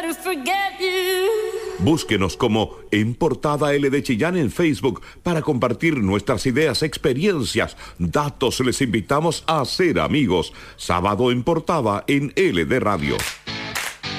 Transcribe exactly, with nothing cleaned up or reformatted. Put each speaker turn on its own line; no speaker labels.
Búsquenos como En Portada L de Chillán en Facebook para compartir nuestras ideas, experiencias, datos. Les invitamos a ser amigos. Sábado en Portada en L D Radio.